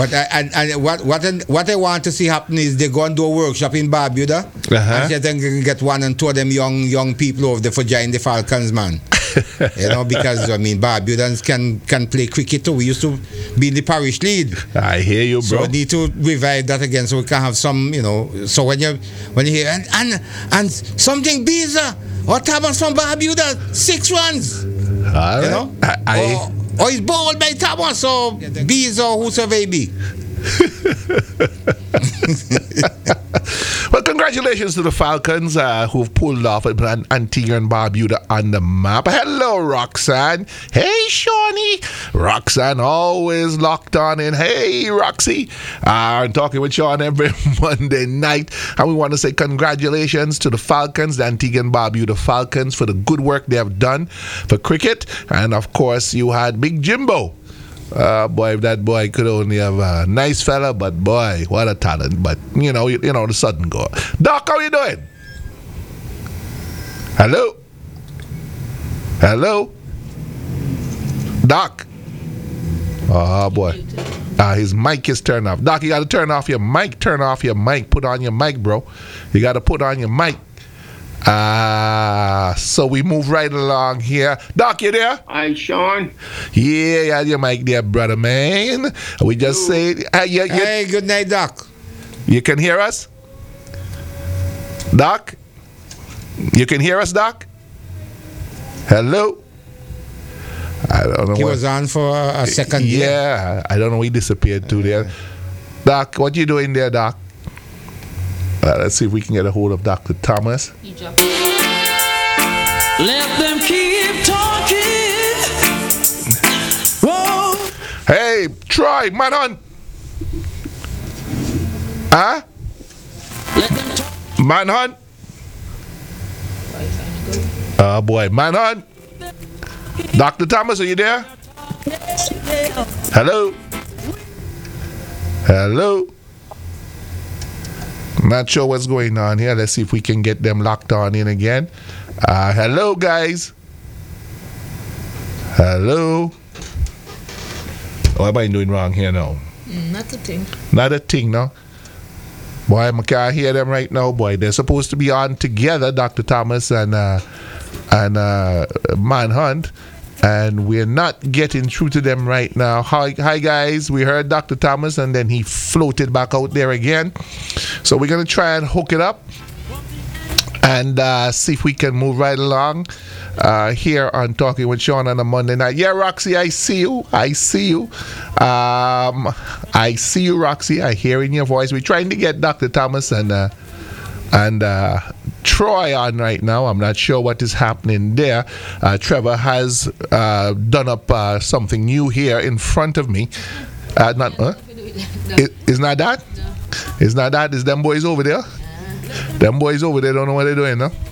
But what I want to see happen is they go and do a workshop in Barbuda, and see if they can get one and two of them young people over there for join the Falcons, man. Because Barbudans can play cricket too. We used to be in the parish league. I hear you, bro. So we need to revive that again, so we can have some, So when you hear and something bizarre, what happens from Barbuda? 6 runs. All right. Or he's bowled by Thomas or Bees or whosoever it be. Well, congratulations to the Falcons who've pulled off Antigua and Barbuda on the map. Hello, Roxanne. Hey, Shawnee. Roxanne always locked on in. Hey, Roxy. I'm talking with Sean every Monday night. And we want to say congratulations to the Falcons, the Antigua and Barbuda Falcons, for the good work they have done for cricket. And, of course, you had Big Jimbo. Boy, if that boy could only have a nice fella, but boy, what a talent. But, the sudden go. Doc, how you doing? Hello? Hello? Doc? Oh, boy. His mic is turned off. Doc, you got to turn off your mic. Turn off your mic. Put on your mic, bro. You got to put on your mic. So we move right along here. Doc, you there? Hi, Sean. Yeah, your mic there, brother, man. We just say, hey, good night, Doc. You can hear us? Doc? You can hear us, Doc? Hello? I don't know. He was on for a second. Yeah, I don't know. He disappeared too there. Doc, what you doing there, Doc? Let's see if we can get a hold of Dr. Thomas. Let them keep talking. Whoa. Hey, Troy, man on. Huh? Let them talk. Man on. Oh boy, man on. Dr. Thomas, are you there? Hello? Hello? Not sure what's going on here. Let's see if we can get them locked on in again. Hello, guys. Hello. What am I doing wrong here now? Not a thing. Not a thing, no? Boy, I can't hear them right now, boy. They're supposed to be on together, Dr. Thomas and Manhunt. And we're not getting through to them right now. Hi, guys. We heard Dr. Thomas, and then he floated back out there again. So we're going to try and hook it up and see if we can move right along here on Talking with Sean on a Monday night. Yeah, Roxy, I see you. I see you, Roxy. I hear in your voice. We're trying to get Dr. Thomas and Troy on right now. I'm not sure what is happening there. Trevor has done up something new here in front of me. It's not that? No. It's not that? It's them boys over there? Them boys over there don't know what they're doing, no?